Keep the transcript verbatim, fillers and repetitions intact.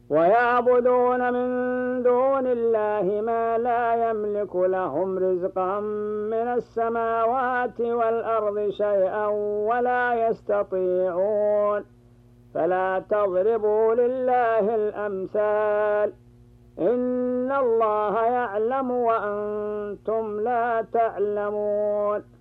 ويعبدون من دون الله ما لا يملك لهم رزقا من السماوات والأرض شيئا ولا يستطيعون. فلا تضربوا لله الأمثال، إن الله يعلم وأنتم لا تعلمون.